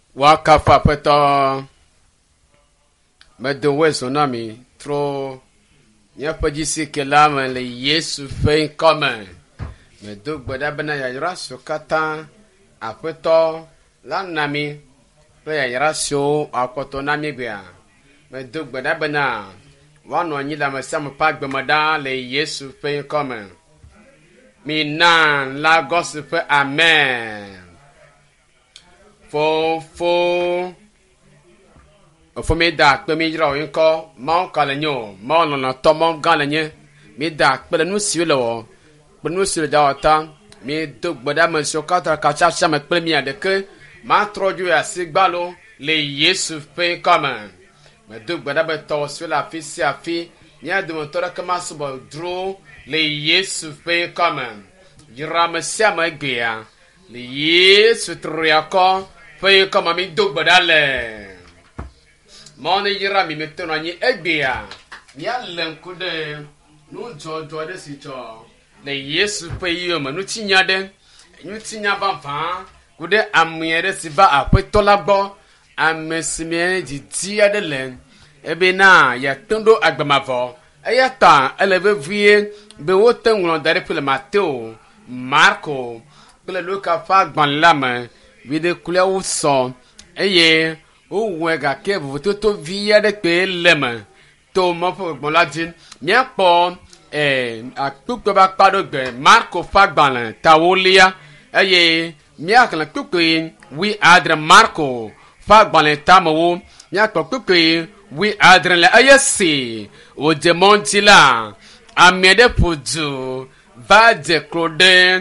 Wakafa peto medowe sonami tro nyapajisi kelama le Yesu fe comme medo gbada bana yayra sokata apeto lanami pe yayra so akoto nami bia medo gbada bana wano nyila masam pagbamada le Yesu fe comme minan la gospel amen. Fo mi da pe mi jira yin ko mo ka le nyo mo no to mo gan le yin mi da pe le nu si lo pe nu si le da ta mi do gboda mo so ka ta ka cha me pe mi ade ke ma troju ya sigbalo le Yesu pe comme me do gboda be to si la fi si afi ni ade mo to ka ma so bo dro le Yesu pe comme jira me sia ma gya le Yesu triako fe comme mi do gboda le Mone yira mi metono ni egbea. Ya lenkude no jojo de sicho. Le Yesu pe yoma no tinya de. Nu tinya bamfa. Kude amyere siba apetola gbo. Amesime jitia de len. Ebe na ya tondo agbamavo. Eyata eleve vie be woten won dare pele Mateo, Marco, pele Luka fa gban lama. Vide kule uso. Eye Ouwega ke voto via de pe lema to mo fo gbon lajin mi po akpukpe ba pado gbe Marco fagban tawolia eye mi aklan kpukpe we adre Marco fagban tamawo mi akpukpe we adre la ayesi o de montila amede poju va de cloden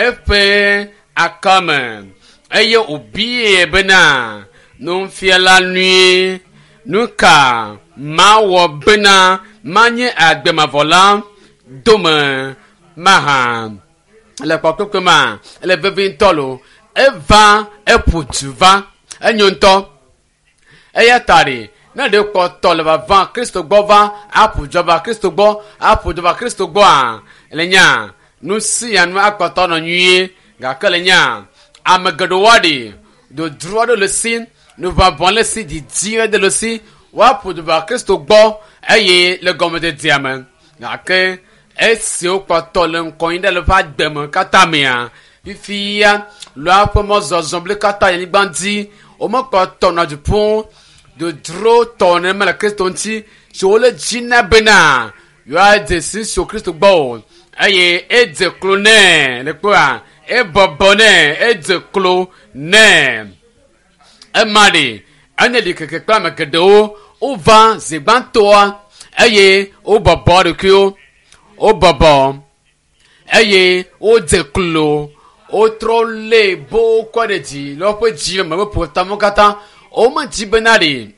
efe akame eye obi bena non fia la nuit, nuka, ma wo bena, manye agbe ma vola, dome, maha, le pokokoma, le bevintolo, eva, eputuva, enyonto, eyatari, na de koto le va Christo gova, apujova Christo go, apujova Christo go, elenya, nous si anu akoto no nuit, gakelenya, amagedowadi, do droit de le signe, nous va bon laisser du Dieu de l'ossi, wa pour de voir Christ au bon, ayez le gomme de diamant. Nake, et si au patolum, quand il le va de mon katamia, fifia, loi pour mon zomble kata, y bandi, au moins quand on a du pont, de dro, ton aime la Christ onti, sur le gina bena, you are the sins sur Christ au bon, ayez, et de cloné, le quoi, et bobonné, et de cloné. Emade, ane di keke kwa mekedo, o van zebantoa, eye, o babo de kyo, o babo, eye, o deklo, o trole, bo kwa de di, lopo jive mwe pota mokata, o man jibenade,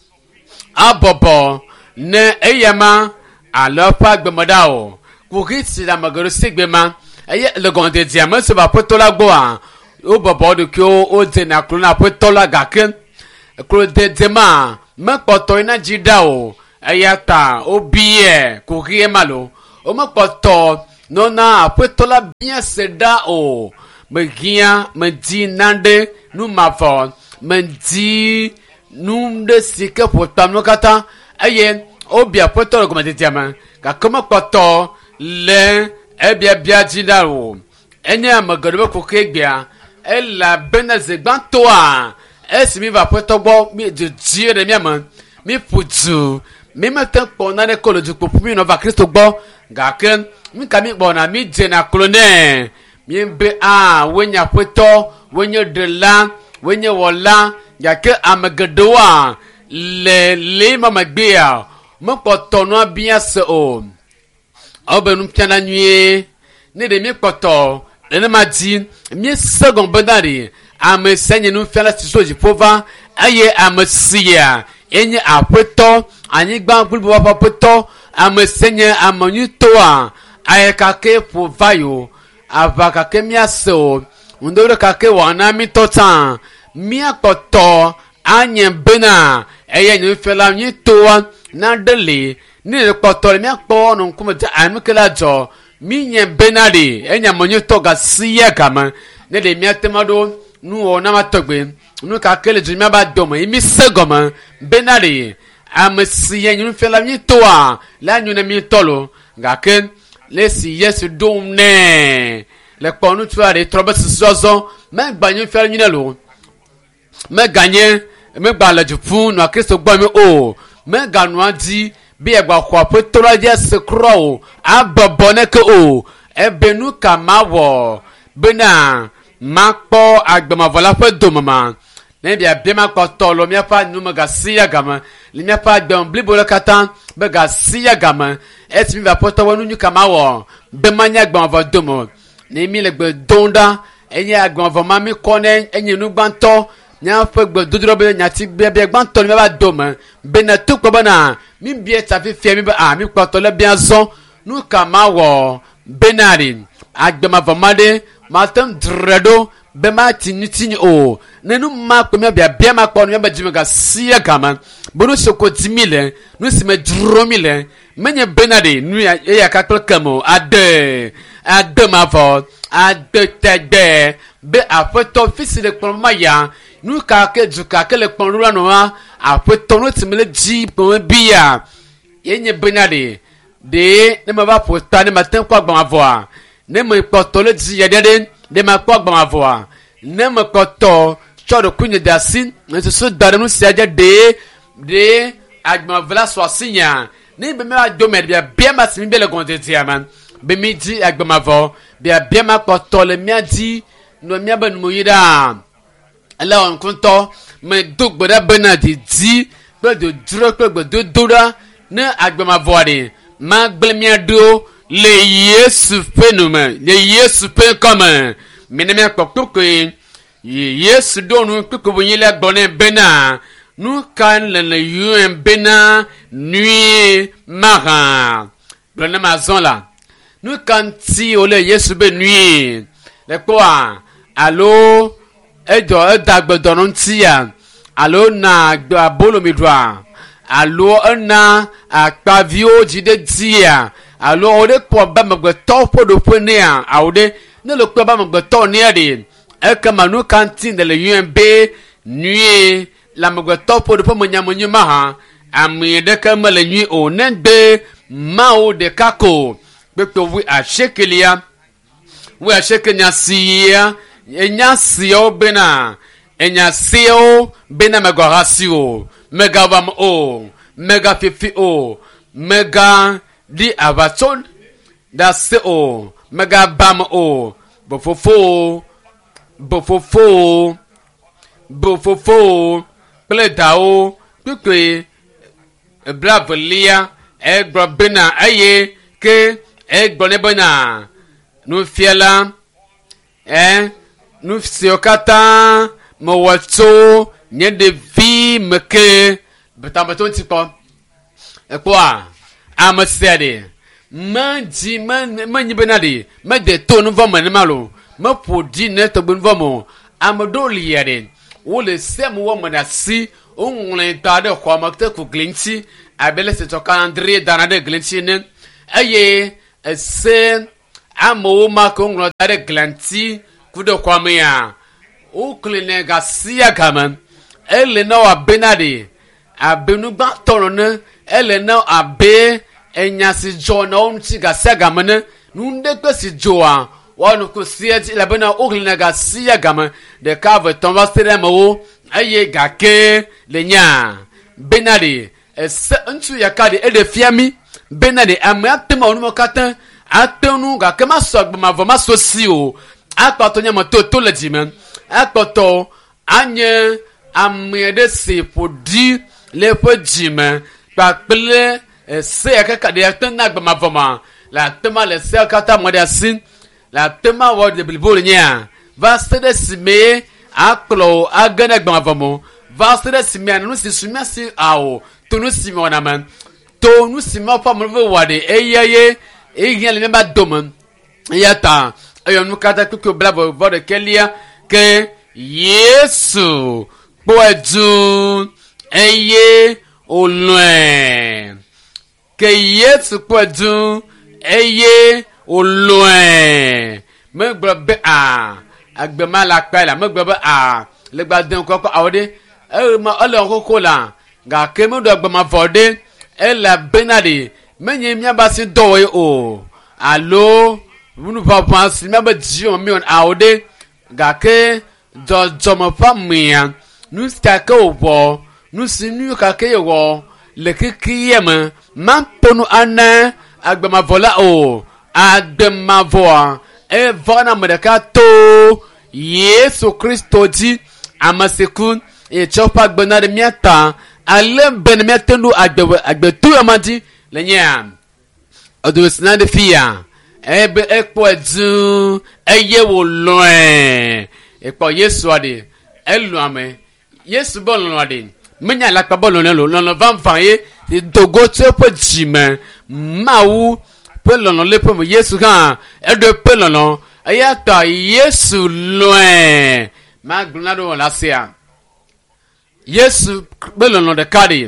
a babo, ne eyema, a lopa gbemodao, kukiti la magoro sigbema, eye, le gonde diamant se va potola goa, o babo de kyo o de na klona potola gaken klo de dema me poto ina jida o ayata o biye ko rie malo o me poto no na potola bien seda o me gia me di nande nu mavo me di nu de sike potam no kata aye o bia potola ko me de diama ka koma poto le e bia jida o enya magado ko kegbia ella beneze gbantoa esi mi va potogbo mi de Dieu de miama mi puju mi meten po na ne kolo ju popu mi no va Christo gbo gaken mi ka mi gbo na mi je na clone mi be wenya poto wenya de la wenya wola yake amagedoa le mama gbia mo poto no bia se o obenu piana nuit ne de mi poto ene ma di mi second bandari am senye nu fela tisoji pova aye am sia enye apeto anyi gba gbulbo papa peto am senye amanyu toa aye kake povayo avaka ke mi aso ndore kake wana mi tota mi apoto anye bena eye nu fela nyi toa na dele ni le poto mi apo no kuma ta anu kala jo mi nye benade enya monyo toga siya kama ne de mi atemado nous on a ma togbe nous ka kele du ma ba domo imi segoma benari amesiye nous fait la mi toa la nous na mi tolo ga ken les si yes domne le ponu tu are trobe sozo me gbanyu fait ñu lo me gagner me gba la ju fun no Kristo gba mi o me ga no adi bi e gba kwa petro je se kro abobone ke o ebenu kamawo bena makpo agbamavola fe domama ne bia bema ko tolo mi pa nu maga sia gama li mi pa dom blibo katan be ga sia gama et mi va poto wonu nu kamawo be manya agbamavo domo ne mi le gbe donda enye agbamavo mami kone enye nu gbanto nya fe gbe dodoro be nya ti be gbanto mi ba doma bena tukpo bana mi bie ta fi mi ba mi poto le bien zo nu kamawo benari agbamavo made matam dredo be ma tinitini o nenu ma ko me bia ma ko no be jimaga sia gama bonu soko timile no si me dromile menye benade nu ya ka kamo ade ma vo ade tede be afoto fisi le pon maya nu ka ke juka ke le pon rura no afoto no timile ji pon bia yenye benade de ne ma ba posta ne matin ko agba avo ne mo poto le ji yedede de ma ko agba avo ne mo poto chodo kunye dasin ne so darenu siaje de agba vla so sinya ne be me do me bia ma simi be le gonte tiaman be mi di agba avo bia ma poto le mi adi no mi aba no yida ala on kunto me dugbo da benadi di be do duro pe do dora ne agba avo de ma gblmia do le Yesu phénomène le Yesu pe comme mineme kokoko Yesu do nu kokoko yele gbone bena nu kan le yuen bena nuit marin blone mazon la nu kan ti ole Yesu be nuit le quoi allo ejo dagbe donon tia allo na gba bolo mi doa allo na akpavio jide dia allo ode po ba magbe to po do penia aude ne lo ba magbe to ne ade e kama nu kantin de le UMB nuit la magbe to po do po monyamonyu ma ha ami de kama le nuit o nende ma o de kako be to wi a shekelia wi a shekenya sia enya sio bena enya sio bena magorasio mega vam o mega fifi o mega di avaton da se o mega bam o bofofo pleda o pipe bravolia egbo bena aye ke egbo ne bena nu fiela nu siokata mo wato nye de vi meke betambaton tipo ekwa amasede manji manyi benade ma de tonu voma ne malo ma podi ne to bun vomo amadoli yade wole sem wo manasi onwle ta de kwa makte ku glinti abele se to calendrier dana de glinti ne aye ese amo ma ko nglo ta de glinti ku de kwa me ya o klene ga sia gaman ele no abenade abenu ba toro ne ele no abe enyasi jo na onti ga sia gaman nunde kwesi joa wonu ko sia ti la bena o klene ga sia gaman de cave tomba sere mo aye ga ke le nya benade ese ntu ya kade e de fiami benade amatema onu katan atenu ga kema so gba ma voma so si o akpato nya mo to le jimen akpoto anye amede se podi le pojime paple se akakade atena gba ma voma la tema le se akata mo de sin la tema wo de bilbol nya va se de sime aklo agana gba ma vomo va se de sime anu si sumia si awo to nu sime ona man to nu sime pa mo wade eyeye eyan le ba domo yata ayo nu kata kuko bravo vode kelia ke Yesu poedun eye oluen ke Yesu poedun eye oluen me gbe agbema la kpela me gbe be le gba den koko awde ma ole koko la ga kemu do agbema vode ela benade menye mia ba si dowe o alo munu papa si me ba ji o mi on awde ga ke do mo pa mia nu sta ka wo nu si nu ka ke wo le kikiyem man ponu ana agbema vola o agbema voa vana medeka to Yesu Kristo ji amaseku e chopa gbena de miata ale ben miatendo agbetu amadi lenya odosina de fia ebe ekpo edu eye wo loe ekpo Yesu ade elu ame Yesu bolon ade menya la pa bolon lo van ye dogo tsepo jime mawu pelon le po Yesu kan edo pelon ayata Yesu loe ma glonado la sia Yesu pelon de kadi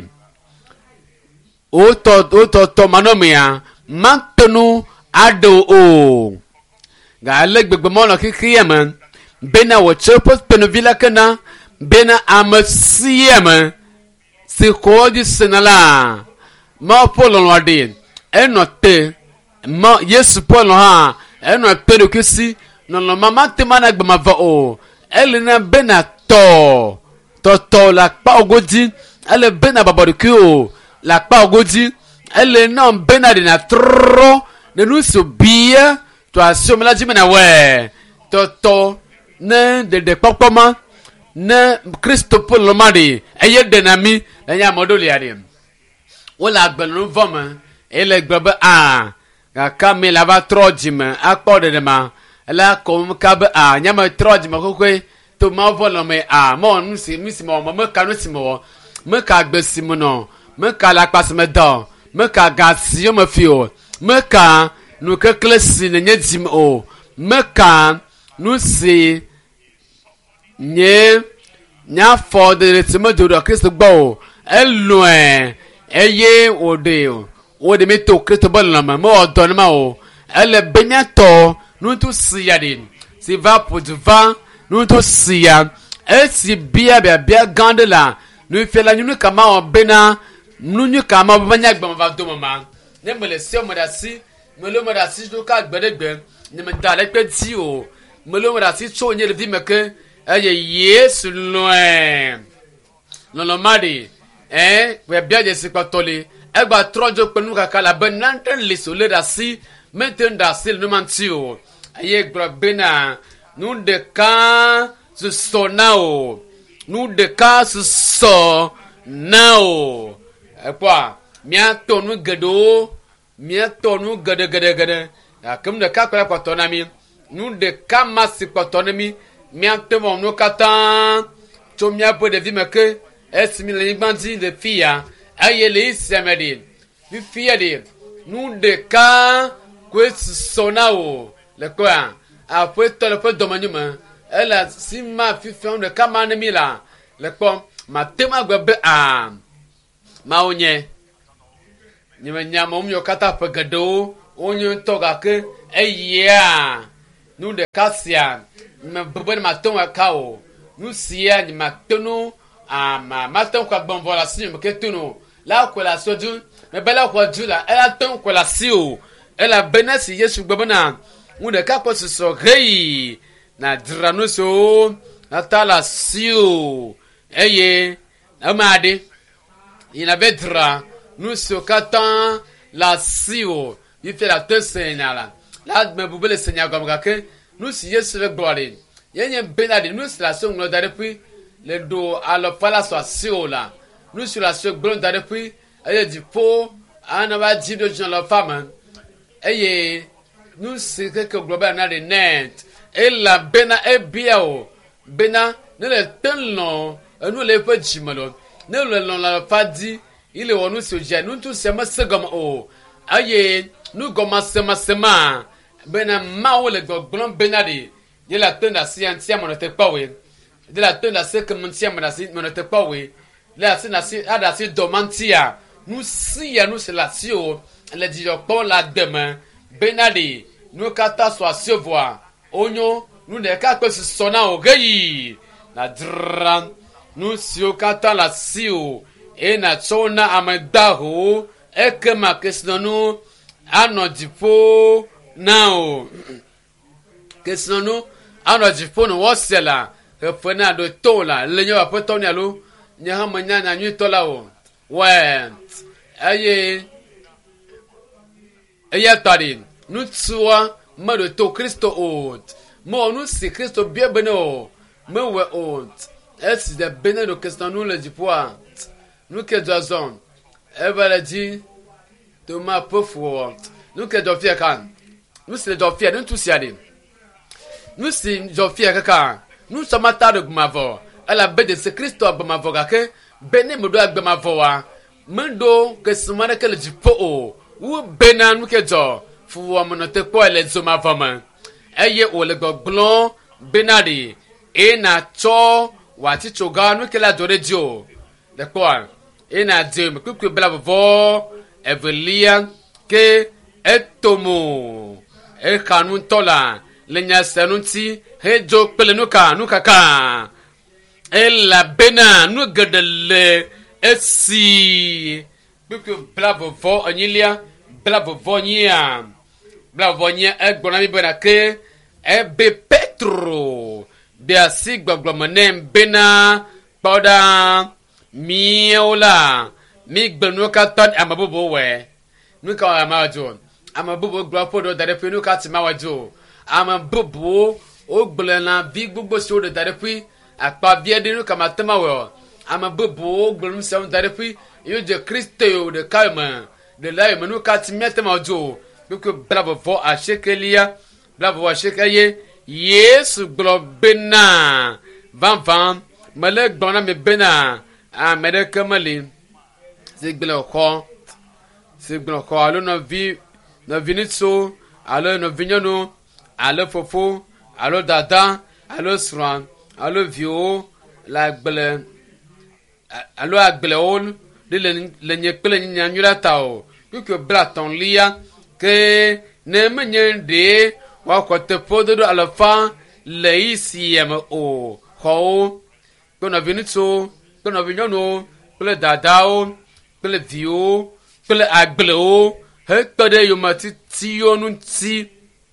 o to manomia mantenu ado o ga legbegbe mo lo kikiyem bena wo tsepo penovila kana bena amasiyem se ko di senala ma polon wade enote ma Yesu polon ha eno pedo kisi no mama te mana gbema va o elena bena to la pa ogodi ele bena baboriku o la pa ogodi ele no bena de na tro de nu so bia to asio mela jimena we to ne de popoma ne Kristo polon mari eye de na mi enya modoli ade wala gbenu voma ele gbebe ka me la va trojime akpode de ma la kom ka be nyama trojime kokwe to ma volo me mo nsi mo me ka no simo me ka gbesimo no me ka la pasme do me ka gasio me fio me ka no ke klesi ne nyedzim o me ka no si nye nya for de timo do Kristo gbo elue eye ode me to Kristo bolna ma mo don ma o ele benyato nu to sia din si va pour du vent nu to sia si bia gandela nu fela nu kama o bena nu kama banya gba va do mama ne me le se mo da si me lo mo da si to ka gbedegbe ne me da le pe ti o me lo mo da si cho nye le di me ke eye Yesu no mari we bia je si patole egba trojo penu kaka la benanten le sole da si meten da sil no mantio aye gba bena nu de ka su so now nu de ka su so now epa mia tonu gede akem de ka kwa patona mi nu de ka masi patona mi mia temo no katan to mia po de vi meke esmi le gbandi de fia aye le semedi vi fia de nu de ka kwes sonao le kwa a puesto le puesto domanyuma ela sima fi fion de kama ne mila le kwa matema gbe ma onye ni menya mo myo kata pagado onye toga ke eya nu de kasia me bebe maton akao nu sia ni matono maton kwa bombo la si me ketuno la ko la soju me bela ko jula ela ton ko la si o ela benesi Yesu gbebana nu de ka ko so rei na drano so na tala si o eye amade ina vedra nu so katan la si o il fait la te senyala la me bubele senya gomga ke nu si Yesu le gloire yenye benade nu si la so nglo da depuis le do alo pala so si o la nu si la so gbon da depuis eye di po ana ba di do jon la femme eye nu si ke global na de net e la bena e bia o bena ne le tenlo enu le pe jimalo ne le lon la fa di ile wonu so je nu tu se ma segam o aye nu goma sema bena ma o le gbon benade ye la tenda si antia mo te pa we de la tenda se que mon tia mo te pa we la si na si ada si domantia nu si ya nu se la si o le di yo pon la demain benade nu kata so asevoir onyo nous ne qu'à que ce sonna au gay la dra nous si au kata la sio et na tsona amadaho et que ma question nous anodipo now question nous anodipo no wasela e fena do tola le nyo apotonia lo nya ha manya na nyu tola o we aye tari nous tsua ma de to Christo ot mo nous si Christo bien beno me we ot est de beno de question nous le dipoa nous que dozon evaladi Thomas Pofo nous que do fier kan nous c'est do fier nous tous y aller nous c'est do fier kaka nous sommes à de mavo à la baie de ce Christo mavo que bene mo do mavo wa mendo que semana que le dipo o ou bena nous que do fu wa mo te ko le zo mavo man eye o le goglon benadi e na cho wa ti choga nous que la dore dio de quoi e na dio me ku bla vo evelia ke etomo e kanun tola lenya senunti hejo pele nuka e la bena nu gedele esi ku bla vo anilia bla vo nia e gbona mi bena ke e be petro de asi gbogbomenem bena poda miola mi gbenu ka ton amabobo we nu ka amajo amabobo gbapo do dare pe nu ka ti mawajo amabobo o gblena bi gbogbo so do dare pe apa bia de nu ka matama we amabobo gbenu se dare pe yo je Christo de calme de la nu ka ti metama jo biko bravo vo a shekelia bravo a shekaye yesu globena van male gbona me bena a mede kamali sigbelo ko alo no vinitso alo no vinyano alo fofo alo dada alo sran alo vio la gbele alo agbele on de le nyekle nyanyura tao que braton lia que ne menyende wa ko te podo alo fa le isiem o ho kono vinitso kono vinyano le dadao le vio le agbelo he tode yo mati ti onu ti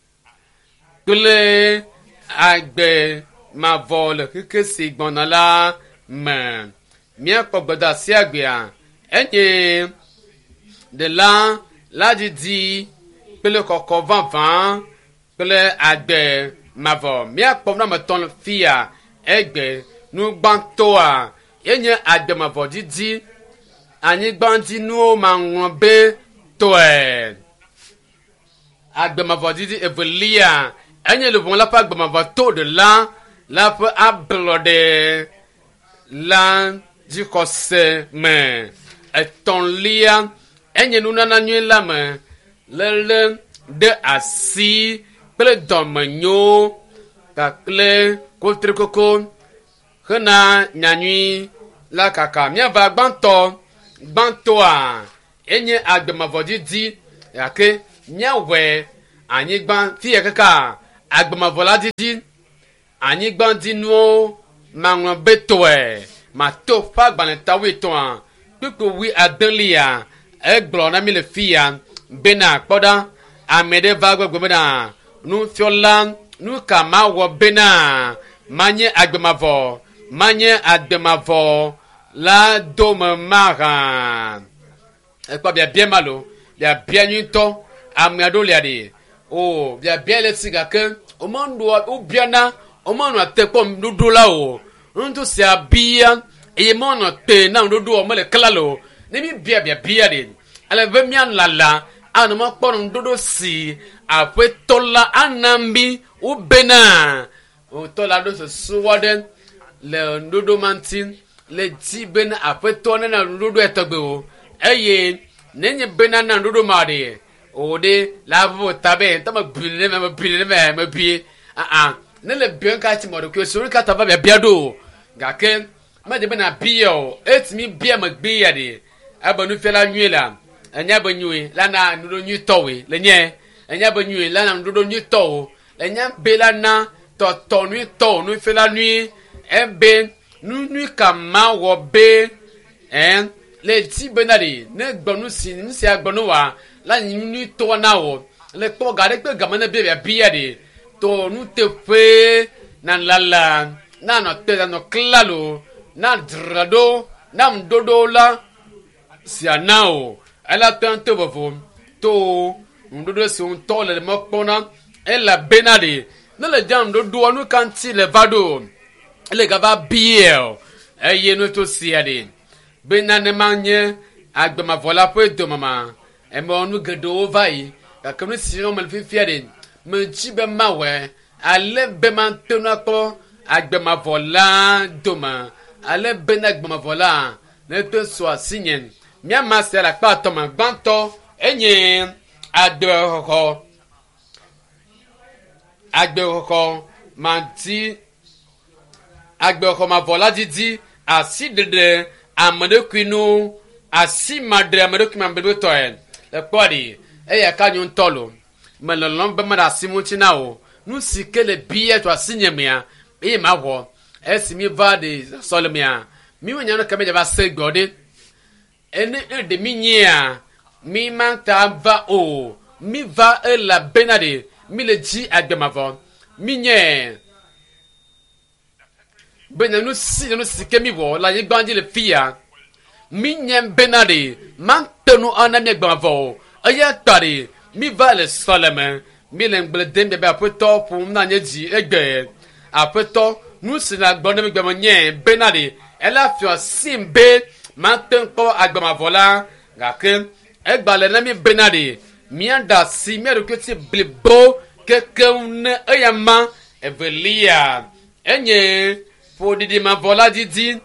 le agbe ma vol ke se gbona la me mi apo gboda si agbe a enye de la di le koko van le agbe ma vo mi apo na me ton fia egbe nu gbanto a enye agbe ma vo di ani gbanti nu ma won be to e agbe ma vo di evelia enye le bon la pa agbe ma vo to de la pe ablode la di kose me eton lia enye nu na nyu la me le de asi ple domenyo ka ple kotrikoko hena nyanui la kaka mi va gbanto a enye agbemavodi di yake nyawe anyi gban fi kaka agbemavola di anyi gban di no manwo beto ma to fa gbaneta wi to an pipo wi adelia egblo na mi le fia bena poda amede va gbegbe na nu fiola nu kama wo bena manye agbemavo la dome mara e kwa bien malo bien nyito amiado liade o bien le siga ke o mando o biana o mano atepo ndudu la o ndu se abia e mono te na ndudu o mele klalo ne mi bia de ale ve mi anlala anu mo pon ndudu si apetola anambi u bena o tola do so suwaden le ndodo mantin le ti ben apetona na ndodo etogbe o eye nenye bena na ndodo made o de la vo tabe tama bile me bi ne le bien ka ti mo ko so ka taba be biado ga ke ma de bena bio etimi bia ma gbe ya de abanu fela nwela anya banyue la na ndodo nyu towe le nye anya banyue la na ndodo nyu towo enya bela na Tɔtɔ nuit tɔ nuit fait la nuit. Ben nuit kama wo be. Les ti benari ne gbonu si ni si agbonu wa la nuit to na wo. Le ko gare pe gamane be bia de. To nu te fe na lala na no te na no klalo na drado na mdodo la si anao ela tanto bofo to mdodo si on to le mo pona ela benade na le jam do nu kanti le vado le gava biel eye no to si ade benane manye agbema vola po do mama e mo nu gedo vai ka kanu si no mal fi fiade me chi be mawe ale be man tona ko agbema vola doma ale ben agbema vola ne te so asinyen mia master la pa to man banto enye adoro manti agbero ma vola didi asi de amade kwinu asi madre amade kwima bebe to en le kwadi e ya kanyo ntolo melolon be mara simutina o nu sikele biye to asinyemia e ma wo esimi va de solomia mi wonya no kame de ba se gode ene de minyia mi manta va o mi va e la benade mi le ji agbemavo minye benanu si kemi wo la ye gbandi le fia minye benade mantenu anami agbemavo aya tari mi va le solomon mi le ngbele dembe be apeto pour na nye ji egbe apeto nu si na gbonde mi gbemo nye benade ela fio simbe manten ko agbemavo la gake egbale na mi benade mi anda si mi rekoti blibo kekune eyama evelia enye podidi ma vola didi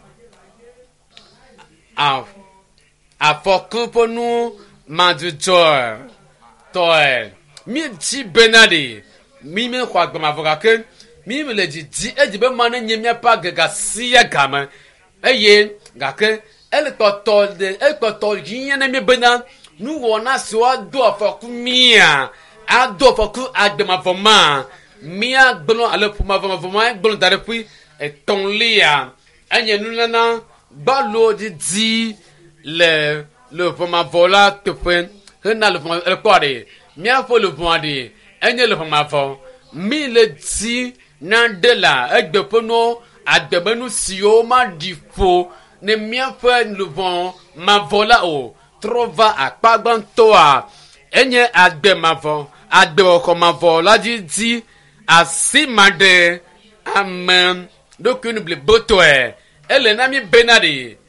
afokuponu madutor toy mi ti benade mi me kwa gba ma voka ke mi me le didi ejibe ma na nyemia pa gaga sia gama eye gake elkoto yin na mi bena nu wona so ado afokumia adofoku agbemavoma mia gbolo alepumavoma gbolo darepui etonlia anye nunana balo di le pomavola topen hena le kwade mia fo le voade anye le pomavo mi le di nandela egbepono agbemenu sio ma difo ne mia fo le von mavola o trova akpagbantoa enye agbemavo agbemavo la di asimade amen donc une ble botoe ele na mi benade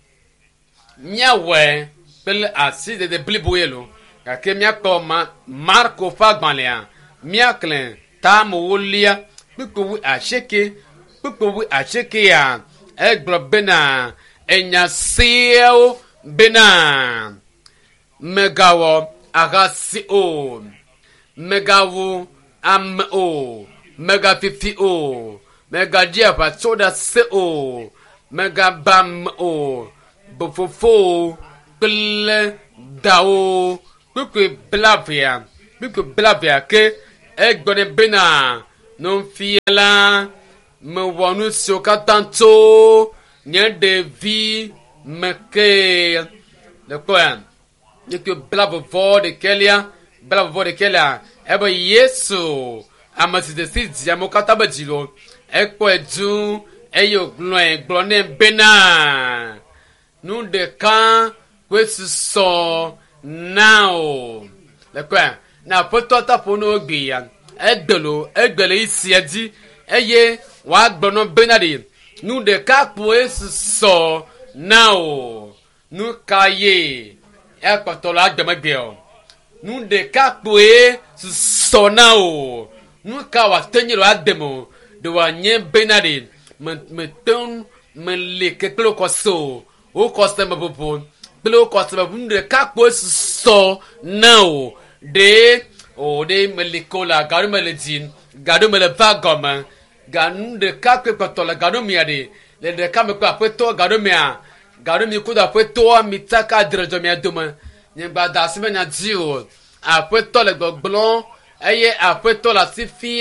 miawe pel aside de bliboyelo ka ke miako marco fagbanlia miaklen tamolia puku acheke ya egro bena enya seo bena megawo agasi o megawo am o mega 50 o mega dia patsoda se o mega bam o bofofo ple dao kuku blavia ke egbone bena non fiela me wonu soka tanto nye devi meke le quoi que blavo de kelia ebe yesu amasi de si amokata bajilo ekpo edu eyo glone bena nu de kan kwesu so now le quoi na potota pono gbiya egbele isi edi eye wa gbono benade nu de ka kwesu so now nu kaye ekpotolo agbemegbe o nu de kakpoe sona o nu ka wa tenyero ademo de wa nye benade me ton me le keklo koso o koste me popo klo koste me nu de kakpoe so na o de me le kola garu me le din garu me le vagoma ganu de kakpe potolo garu mi ade le de ka me kwa peto garu mi a garu mi kuda peto mi taka drejo mi adoma nyemba dasime nya dio apeto le gbogbon eye apeto la sifia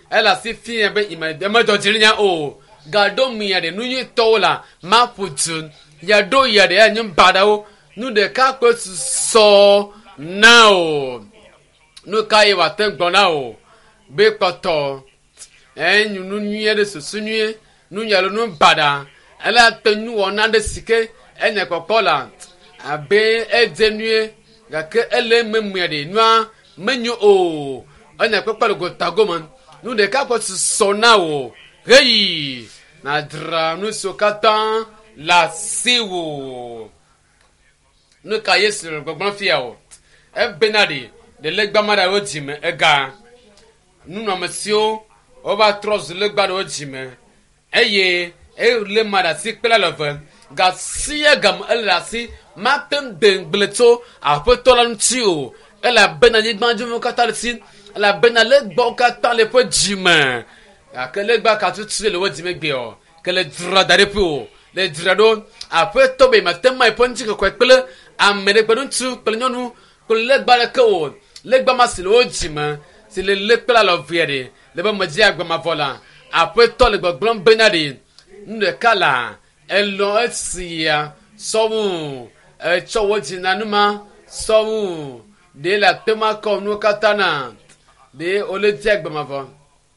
ela si fi be ima de ma do jirinya o ga do mi ya de nu yi to la ma putun ya do ya de anyum bada o nu de ka ko so now nu ka yi wa ten gbona o be poto enyu nu nwie de susu nwie nu ya lo nu bada ela tenu ona de sike enya kokola abe edenue ga ke ele memu de nua menyu o enya kokolo go tagoman nu de ka ko so na o hey na dra nu so katan la siwo nu ka yesu gogbon fia o e benadi de legbamara o jime ega nu no masio over trust legbado o jime eye le mara si pela love ga siya gam elasi matem dengleto apotolan tio ela benani gbanju katal sin ela benale gbo katal le po jime akele gba katu tile wo jime gbe o kele dra darepo le drado apoto be matem mai ponti ko pele amere pedun tu pele nyonu ko le gba le ko le gba masilo jime si le pela love yede le ba maji agba ma vola apoto le gbo benadi nde kala elo esia sowu chowo jinanuma sowu de la tema ko nu katana de ole ti agbamavo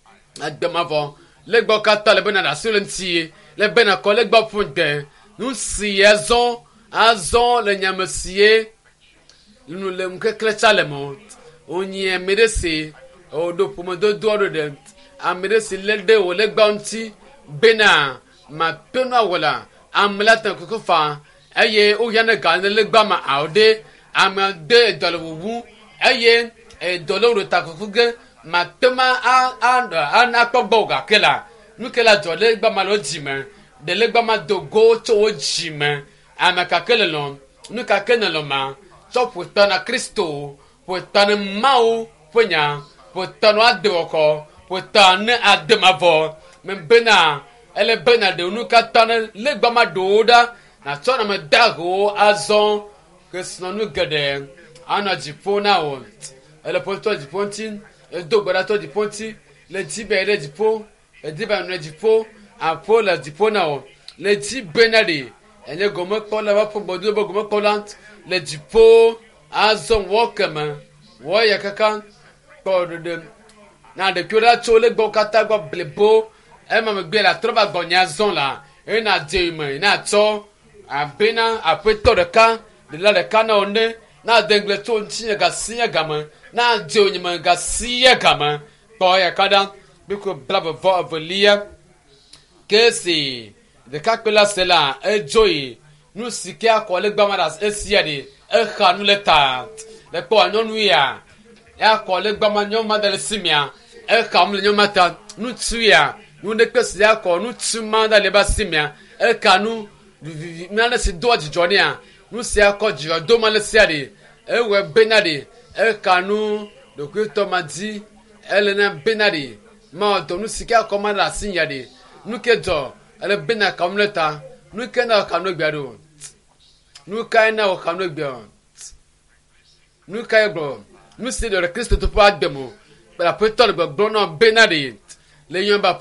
le gbo kata le bena da silenti le bena ko le gbo funde nu si azon le nyamsie nu le mkekle chalemo onye merese odo pomodo do de amerese le de o le gba nti bena ma pena wala amlata kukufa eye o yana ga le gba ma aude amade dolowu eye doloro takufuge ma tema an akpogbo ga kela nukela do le gba ma lo jime de le gba ma dogo to jime amaka kele lo nuka kene lo ma so putana Kristo putana mau punya putana adoko putana ademavo membena ele bena de nu katane le gbama doda na tsona me dago azon que sonu gede ana jipona o ele poto jipontin e do gbara di ponti le tibere jipo e diba no jipo apo la jipona o le tibenade enye gomo kola ba pobodo bo gomo kola le jipo azon wokema wo yakaka ko de na de kura chole gbo kata gbo blebo ema me gbe la troba gonya zon la e na de me na to abena apeto de ka de la de kana onde na de gbe to nchi ga siya gama na de onyima ga siya gama to ya kada biko blab vo volia kesi de ka pela sela e joy nu sike akole gbamara e siya de e khanu le ta le po anonu ya akole gbamanya ma de simia e kam le nyomata nu tuya nu de pesi akọ nu tuma da le ba simia e kanu na si do jijonia nu si akọ jijo do ma le siade e we benade e kanu do kwito madi elena benade ma do nu sika akọ ma la sinyade nu kedo ele bena kamleta nu kena kanu gbado nu kai na o kanu gbado nu kai gbo nu si de Kristo to pa gbemo para petol gbo no benade le yon ba